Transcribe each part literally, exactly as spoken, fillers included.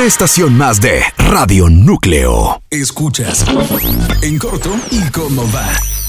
Una estación más de Radio Núcleo. Escuchas En Corto y Cómo Va.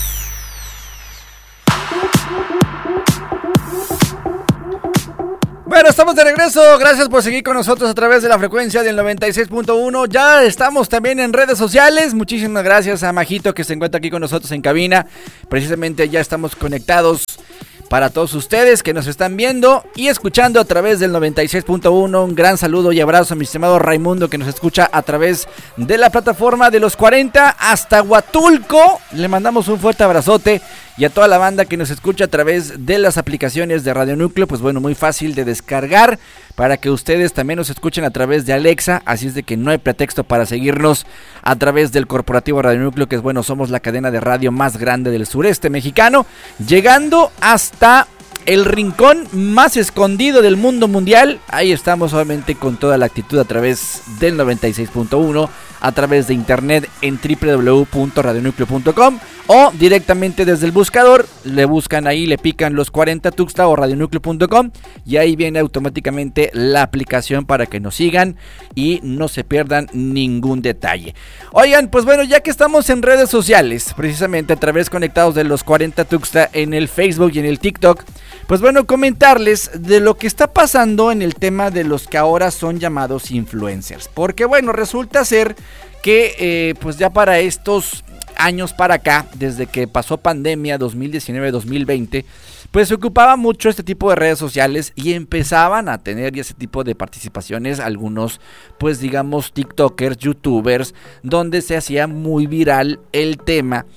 Bueno, estamos de regreso, gracias por seguir con nosotros a través de la frecuencia del noventa y seis punto uno, ya estamos también en redes sociales, muchísimas gracias a Majito que se encuentra aquí con nosotros en cabina, precisamente ya estamos conectados para todos ustedes que nos están viendo y escuchando a través del noventa y seis punto uno, un gran saludo y abrazo a mi estimado Raimundo que nos escucha a través de la plataforma de los cuarenta hasta Huatulco, le mandamos un fuerte abrazote. Y a toda la banda que nos escucha a través de las aplicaciones de Radio Núcleo, pues bueno, muy fácil de descargar para que ustedes también nos escuchen a través de Alexa, así es de que no hay pretexto para seguirnos a través del corporativo Radio Núcleo, que es bueno, somos la cadena de radio más grande del sureste mexicano, llegando hasta el rincón más escondido del mundo mundial. Ahí estamos obviamente con toda la actitud a través del noventa y seis punto uno, a través de internet en doble u doble u doble u punto radio núcleo punto com o directamente desde el buscador, le buscan ahí, le pican los cuarenta Tuxtla o radio núcleo punto com y ahí viene automáticamente la aplicación para que nos sigan y no se pierdan ningún detalle. Oigan, pues bueno, ya que estamos en redes sociales, precisamente a través conectados de los cuarenta Tuxtla en el Facebook y en el TikTok, pues bueno, comentarles de lo que está pasando en el tema de los que ahora son llamados influencers, porque bueno, resulta ser que eh, pues ya para estos años para acá, desde que pasó pandemia dos mil diecinueve dos mil veinte, pues se ocupaba mucho este tipo de redes sociales y empezaban a tener ya ese tipo de participaciones algunos, pues digamos, tiktokers, youtubers, donde se hacía muy viral el tema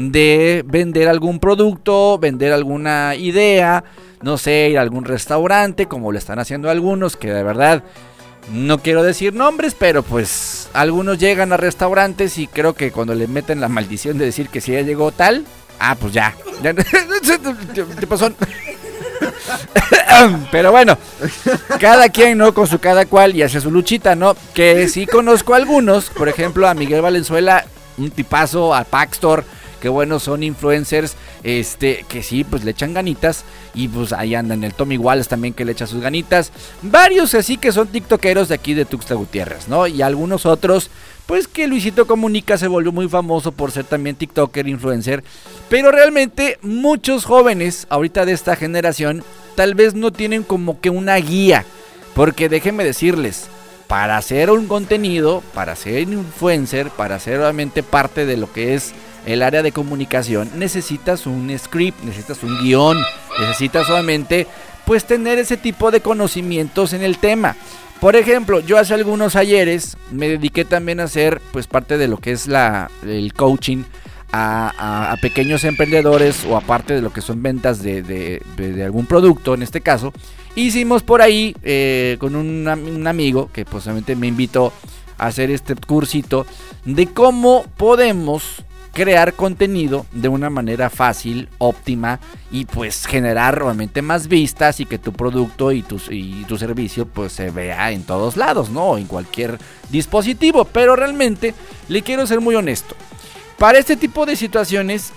de vender algún producto, vender alguna idea, no sé, ir a algún restaurante, como lo están haciendo algunos, que de verdad no quiero decir nombres, pero pues algunos llegan a restaurantes y creo que cuando le meten la maldición de decir que si ya llegó tal, ah, pues ya, ya ¿qué pasó? Pero bueno, cada quien, ¿no? Con su cada cual y hace su luchita, ¿no? Que sí conozco a algunos, por ejemplo a Miguel Valenzuela, un tipazo, a Paxtor, que bueno, son influencers, este, que sí, pues le echan ganitas, y pues ahí andan el Tommy Wallace también que le echa sus ganitas, varios así que son tiktokeros de aquí de Tuxtla Gutiérrez, ¿no? Y algunos otros, pues que Luisito Comunica se volvió muy famoso por ser también tiktoker, influencer, pero realmente muchos jóvenes ahorita de esta generación, tal vez no tienen como que una guía, porque déjenme decirles, para hacer un contenido, para ser influencer, para ser obviamente parte de lo que es el área de comunicación, necesitas un script, necesitas un guión, necesitas solamente pues tener ese tipo de conocimientos en el tema. Por ejemplo, yo hace algunos ayeres me dediqué también a hacer pues parte de lo que es la, el coaching a, a, a pequeños emprendedores o aparte de lo que son ventas de, de, de, de algún producto en este caso. Hicimos por ahí eh, con un, un amigo que pues obviamente me invitó a hacer este cursito de cómo podemos crear contenido de una manera fácil, óptima y pues generar realmente más vistas y que tu producto y tu, y tu servicio pues se vea en todos lados, ¿no? En cualquier dispositivo, pero realmente le quiero ser muy honesto. Para este tipo de situaciones,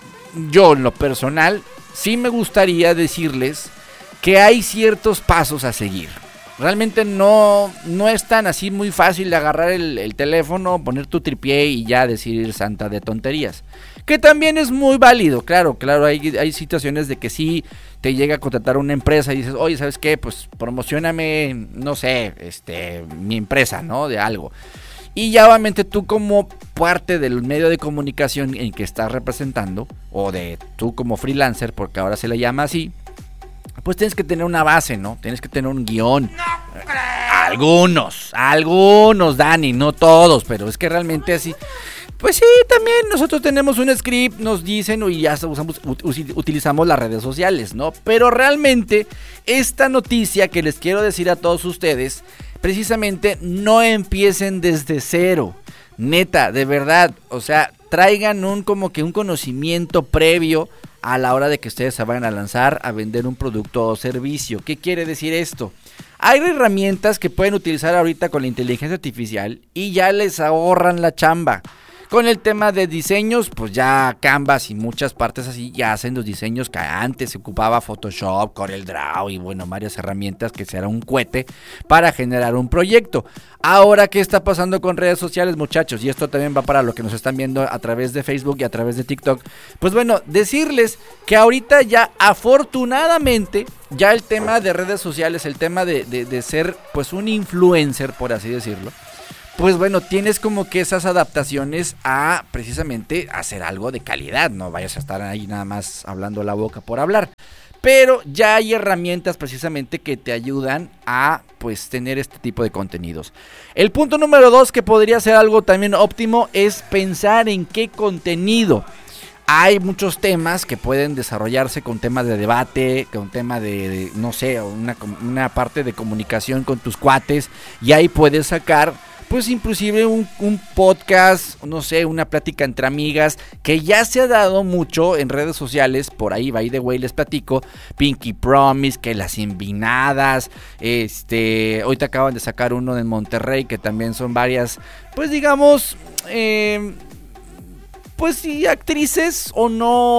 yo en lo personal sí me gustaría decirles que hay ciertos pasos a seguir. Realmente no, no es tan así muy fácil de agarrar el, el teléfono, poner tu tripié y ya decir santa de tonterías. Que también es muy válido, claro, claro, hay, hay situaciones de que sí te llega a contratar una empresa y dices, oye, ¿sabes qué? Pues promocióname, no sé, este, mi empresa, ¿no? De algo. Y ya obviamente tú como parte del medio de comunicación en que estás representando, o de tú como freelancer, porque ahora se le llama así, pues tienes que tener una base, ¿no? Tienes que tener un guión. No, algunos, algunos, Dani, no todos, pero es que realmente así. Pues sí, también nosotros tenemos un script, nos dicen y ya usamos, utilizamos las redes sociales, ¿no? Pero realmente esta noticia que les quiero decir a todos ustedes, precisamente no empiecen desde cero. Neta, de verdad, o sea, traigan un como que un conocimiento previo a la hora de que ustedes se vayan a lanzar a vender un producto o servicio. ¿Qué quiere decir esto? Hay herramientas que pueden utilizar ahorita con la inteligencia artificial y ya les ahorran la chamba. Con el tema de diseños, pues ya Canvas y muchas partes así ya hacen los diseños que antes se ocupaba Photoshop, CorelDRAW y bueno, varias herramientas que será un cohete para generar un proyecto. Ahora, ¿qué está pasando con redes sociales, muchachos? Y esto también va para lo que nos están viendo a través de Facebook y a través de TikTok. Pues bueno, decirles que ahorita ya afortunadamente ya el tema de redes sociales, el tema de, de, de ser pues un influencer, por así decirlo, pues bueno, tienes como que esas adaptaciones a precisamente hacer algo de calidad, no vayas a estar ahí nada más hablando la boca por hablar. Pero ya hay herramientas precisamente que te ayudan a pues tener este tipo de contenidos. El punto número dos, que podría ser algo también óptimo, es pensar en qué contenido. Hay muchos temas que pueden desarrollarse con temas de debate, con tema de, de no sé, una, una parte de comunicación con tus cuates, y ahí puedes sacar pues inclusive un, un podcast, no sé, una plática entre amigas, que ya se ha dado mucho en redes sociales. Por ahí, by the way, les platico, Pinky Promise, que las Envinadas, este, ahorita acaban de sacar uno en Monterrey, que también son varias, pues digamos, eh, pues sí, actrices o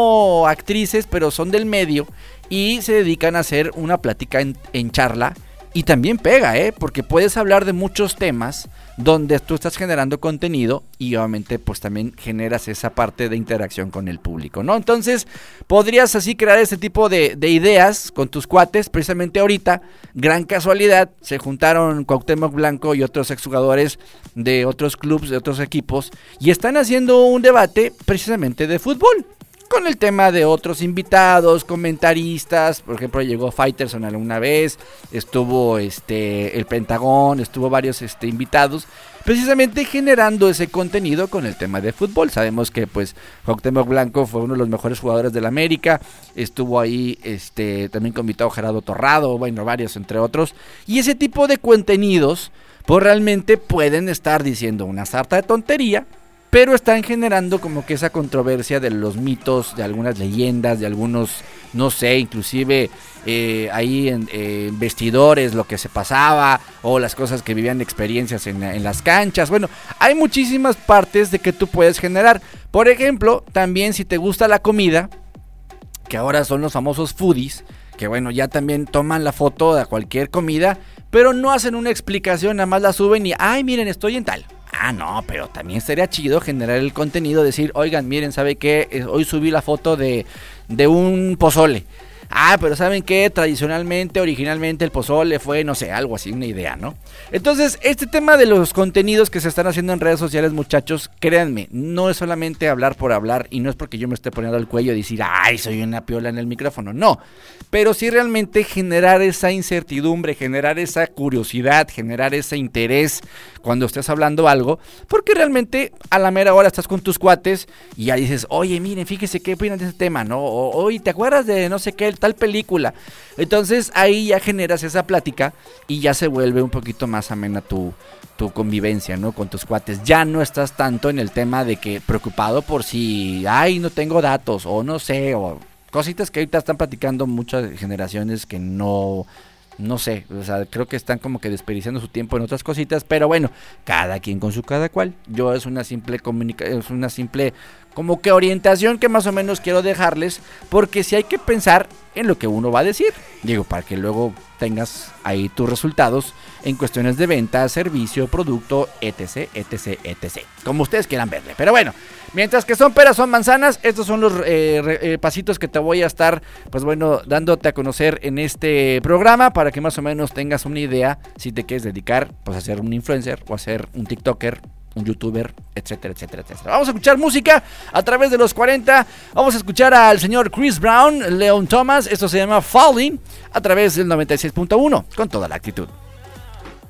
no actrices, pero son del medio, y se dedican a hacer una plática en, en charla. Y también pega, ¿eh? Porque puedes hablar de muchos temas donde tú estás generando contenido y obviamente pues también generas esa parte de interacción con el público, ¿no? Entonces podrías así crear este tipo de, de ideas con tus cuates. Precisamente ahorita, gran casualidad, se juntaron Cuauhtémoc Blanco y otros exjugadores de otros clubes, de otros equipos, y están haciendo un debate precisamente de fútbol, con el tema de otros invitados, comentaristas. Por ejemplo, llegó Fighterson alguna vez, estuvo este el Pentagón, estuvo varios este invitados, precisamente generando ese contenido con el tema de fútbol. Sabemos que pues Cuauhtémoc Blanco fue uno de los mejores jugadores de la América, estuvo ahí este también invitado Gerardo Torrado, bueno, varios entre otros, y ese tipo de contenidos pues realmente pueden estar diciendo una sarta de tontería, pero están generando como que esa controversia de los mitos, de algunas leyendas, de algunos, no sé, inclusive eh, ahí en eh, vestidores, lo que se pasaba, o las cosas que vivían, experiencias en, en las canchas. Bueno, hay muchísimas partes de que tú puedes generar. Por ejemplo, también si te gusta la comida, que ahora son los famosos foodies, que bueno, ya también toman la foto de cualquier comida, pero no hacen una explicación, nada más la suben y, ay, miren, estoy en tal. Ah, no, pero también sería chido generar el contenido, decir, oigan, miren, ¿sabe qué? Hoy subí la foto de, de un pozole. Ah, pero ¿saben qué? Tradicionalmente, originalmente el pozole fue, no sé, algo así, una idea, ¿no? Entonces, este tema de los contenidos que se están haciendo en redes sociales, muchachos, créanme, no es solamente hablar por hablar, y no es porque yo me esté poniendo el cuello y decir, ay, soy una piola en el micrófono, no. Pero sí realmente generar esa incertidumbre, generar esa curiosidad, generar ese interés cuando estés hablando algo, porque realmente a la mera hora estás con tus cuates y ya dices, oye, miren, fíjese qué opinan de ese tema, ¿no? O, oye, ¿te acuerdas de no sé qué, tal película? Entonces ahí ya generas esa plática y ya se vuelve un poquito más amena tu, tu convivencia, ¿no? Con tus cuates. Ya no estás tanto en el tema de que preocupado por si, ay, no tengo datos, o no sé, o cositas que ahorita están platicando muchas generaciones que no... No sé, o sea, creo que están como que desperdiciando su tiempo en otras cositas, pero bueno, cada quien con su cada cual. Yo es una simple comunicación, es una simple como que orientación que más o menos quiero dejarles, porque si hay que pensar en lo que uno va a decir, digo, para que luego tengas ahí tus resultados en cuestiones de venta, servicio, producto, etc, etc, etc, como ustedes quieran verle. Pero bueno, mientras que son peras, son manzanas, estos son los eh, eh, pasitos que te voy a estar, pues bueno, dándote a conocer en este programa, para que más o menos tengas una idea si te quieres dedicar pues a ser un influencer o a ser un TikToker, un youtuber, etcétera, etcétera, etcétera. Vamos a escuchar música a través de los cuarenta. Vamos a escuchar al señor Chris Brown, Leon Thomas. Esto se llama Falling, a través del noventa y seis punto uno, con toda la actitud.